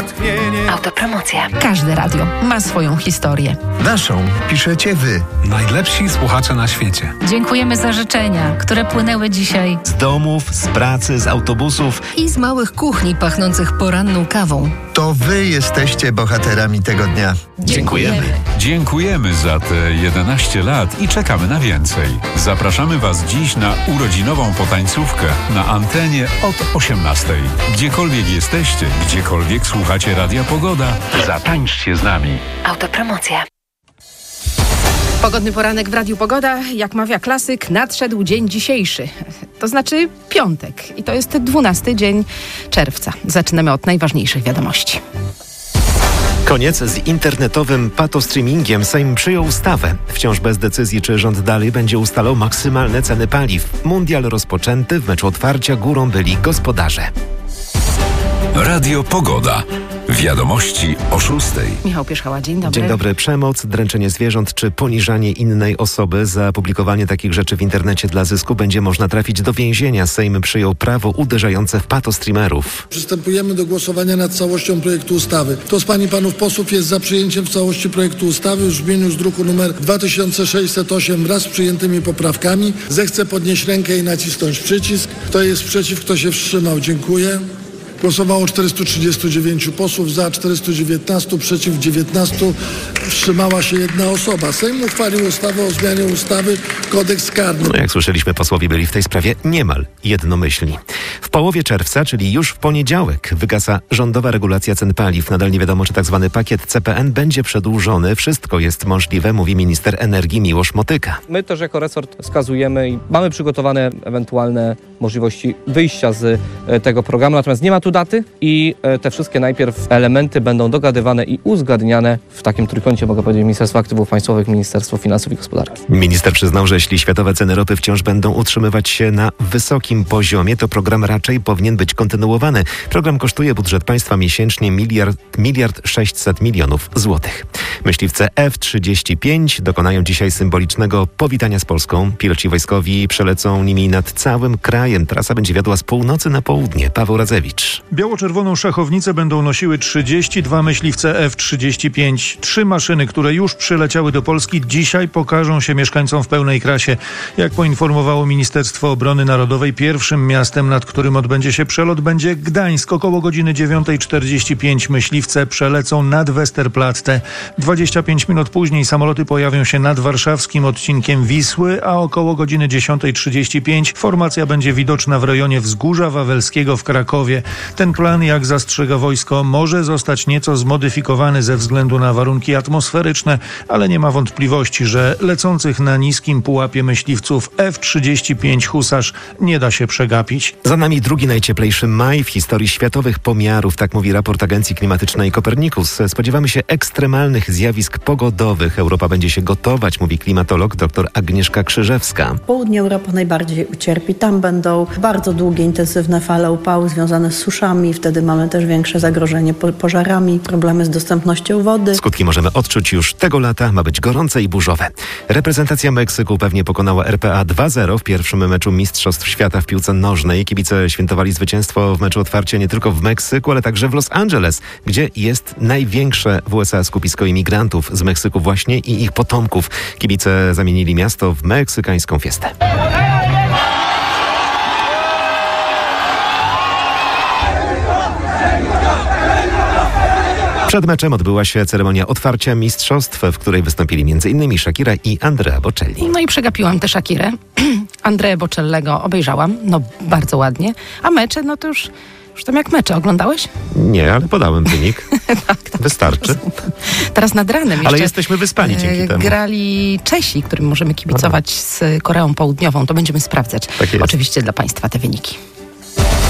natchnienie. Autopromocja. Każde radio ma swoją historię. Naszą piszecie wy. Najlepsi słuchacze na świecie. Dziękujemy za życzenia, które płynęły dzisiaj z domów, z pracy, z autobusów i z małych kuchni pachnących poranną kawą. To wy jesteście bohaterami tego dnia. Dziękujemy. Dziękujemy za te 11 lat i czekamy na więcej. Zapraszamy Was dziś na urodzinową potańcówkę na antenie od 18. Gdziekolwiek jesteście, gdziekolwiek słuchacie Radia Pogoda, zatańczcie z nami. Autopromocja. Pogodny poranek w Radiu Pogoda. Jak mawia klasyk, nadszedł dzień dzisiejszy. To znaczy piątek. I to jest 12 dzień czerwca. Zaczynamy od najważniejszych wiadomości. Koniec z internetowym patostreamingiem. Sejm przyjął ustawę. Wciąż bez decyzji, czy rząd dalej będzie ustalał maksymalne ceny paliw. Mundial rozpoczęty, w meczu otwarcia górą byli gospodarze. Radio Pogoda. Wiadomości o 6. Michał Pierzchała, dzień dobry. Dzień dobry. Przemoc, dręczenie zwierząt czy poniżanie innej osoby za publikowanie takich rzeczy w internecie dla zysku będzie można trafić do więzienia. Sejm przyjął prawo uderzające w patostreamerów. Przystępujemy do głosowania nad całością projektu ustawy. Kto z pań i panów posłów jest za przyjęciem w całości projektu ustawy w brzmieniu z druku nr 2608 wraz z przyjętymi poprawkami, zechce podnieść rękę i nacisnąć przycisk. Kto jest przeciw, kto się wstrzymał? Dziękuję. Głosowało 439 posłów, za 419, przeciw 19, wstrzymała się jedna osoba. Sejm uchwalił ustawę o zmianie ustawy Kodeks Karny. No, jak słyszeliśmy, posłowie byli w tej sprawie niemal jednomyślni. W połowie czerwca, czyli już w poniedziałek, wygasa rządowa regulacja cen paliw. Nadal nie wiadomo, czy tzw. pakiet CPN będzie przedłużony. Wszystko jest możliwe, mówi minister energii Miłosz Motyka. My też jako resort wskazujemy i mamy przygotowane ewentualne możliwości wyjścia z tego programu, natomiast nie ma tu daty i te wszystkie najpierw elementy będą dogadywane i uzgadniane w takim trójkącie, mogę powiedzieć, Ministerstwo Aktywów Państwowych, Ministerstwo Finansów i Gospodarki. Minister przyznał, że jeśli światowe ceny ropy wciąż będą utrzymywać się na wysokim poziomie, to program raczej powinien być kontynuowany. Program kosztuje budżet państwa miesięcznie miliard 600 milionów złotych. Myśliwce F-35 dokonają dzisiaj symbolicznego powitania z Polską. Piloci wojskowi przelecą nimi nad całym krajem. Trasa będzie wiodła z północy na południe. Paweł Radzewicz. Biało-czerwoną szachownicę będą nosiły 32 myśliwce F-35. 3 maszyny, które już przyleciały do Polski, dzisiaj pokażą się mieszkańcom w pełnej krasie. Jak poinformowało Ministerstwo Obrony Narodowej, pierwszym miastem, nad którym odbędzie się przelot, będzie Gdańsk. Około godziny 9:45 myśliwce przelecą nad Westerplatte. 25 minut później samoloty pojawią się nad warszawskim odcinkiem Wisły, a około godziny 10:35 formacja będzie widoczna w rejonie Wzgórza Wawelskiego w Krakowie. Ten plan, jak zastrzega wojsko, może zostać nieco zmodyfikowany ze względu na warunki atmosferyczne, ale nie ma wątpliwości, że lecących na niskim pułapie myśliwców F-35 Husarz nie da się przegapić. Za nami drugi najcieplejszy maj w historii światowych pomiarów, tak mówi raport Agencji Klimatycznej Copernicus. Spodziewamy się ekstremalnych zjawisk pogodowych. Europa będzie się gotować, mówi klimatolog dr Agnieszka Krzyżewska. Południe Europa najbardziej ucierpi. Tam będą bardzo długie, intensywne fale upału związane z suszami. Wtedy mamy też większe zagrożenie pożarami, problemy z dostępnością wody. Skutki możemy odczuć już tego lata. Ma być gorące i burzowe. Reprezentacja Meksyku pewnie pokonała RPA 2-0 w pierwszym meczu Mistrzostw Świata w piłce nożnej. Kibice świętowali zwycięstwo w meczu otwarcia nie tylko w Meksyku, ale także w Los Angeles, gdzie jest największe w USA skupisko imigrantów z Meksyku właśnie i ich potomków. Kibice zamienili miasto w meksykańską fiestę. Przed meczem odbyła się ceremonia otwarcia mistrzostw, w której wystąpili m.in. Shakira i Andrea Bocelli. No i przegapiłam tę Shakirę. Andrea Bocellego obejrzałam, no bardzo ładnie. A mecze, no to już tam jak mecze. Oglądałeś? Nie, ale podałem wynik. tak, Wystarczy. Teraz nad ranem ale jesteśmy wyspani dzięki temu. Grali Czesi, którym możemy kibicować z Koreą Południową. To będziemy sprawdzać. Tak jest. Oczywiście dla Państwa te wyniki.